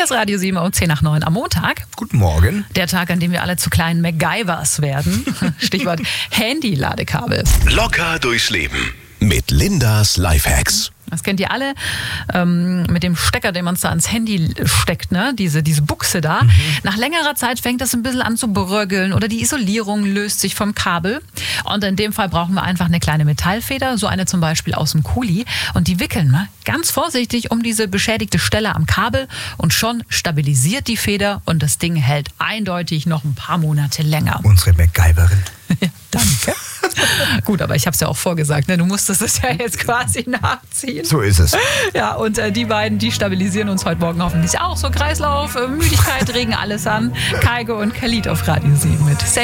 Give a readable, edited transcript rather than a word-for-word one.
Hier ist Radio 7 um 10 nach 9 am Montag. Guten Morgen. Der Tag, an dem wir alle zu kleinen MacGyvers werden. Stichwort Handy-Ladekabel. Locker durchs Leben mit Lindas Lifehacks. Das kennt ihr alle, mit dem Stecker, den man da ans Handy steckt, ne? Diese Buchse da. Nach längerer Zeit fängt das ein bisschen an zu bröckeln oder die Isolierung löst sich vom Kabel. Und in dem Fall brauchen wir einfach eine kleine Metallfeder, so eine zum Beispiel aus dem Kuli. Und die wickeln wir ganz vorsichtig um diese beschädigte Stelle am Kabel und schon stabilisiert die Feder und das Ding hält eindeutig noch ein paar Monate länger. Unsere MacGyverin. Ja, danke. Gut, aber ich habe es ja auch vorgesagt, ne? Du musstest es ja jetzt quasi nachziehen. So ist es. Ja, und die beiden, die stabilisieren uns heute Morgen hoffentlich auch. So Kreislauf, Müdigkeit, regen alles an. Kaige und Khalid auf Radio 7 mit Safe.